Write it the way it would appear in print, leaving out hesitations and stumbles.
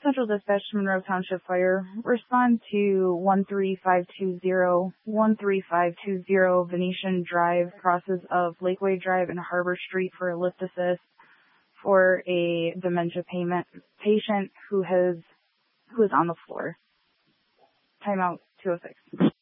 Central Dispatch, Monroe Township Fire. Respond to 13520 Venetian Drive, crosses of Lakeway Drive and Harbor Street for a lift assist for a dementia patient who is on the floor. Timeout 206.